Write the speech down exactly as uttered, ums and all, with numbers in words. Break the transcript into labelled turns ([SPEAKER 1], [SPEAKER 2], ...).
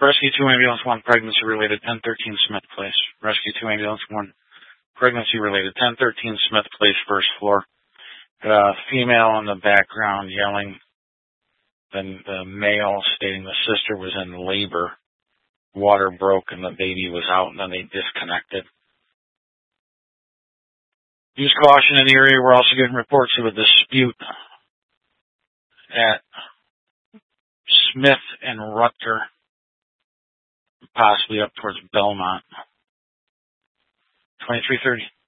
[SPEAKER 1] Rescue two ambulance one pregnancy related ten thirteen Smith Place. Rescue two ambulance one pregnancy related ten thirteen Smith Place first floor. Uh, female in the background yelling. Then the male stating the sister was in labor. Water broke and the baby was out, and then they disconnected. Use caution in the area. We're also getting reports of a dispute at Smith and Rutger, possibly up towards Belmont. twenty-three thirty.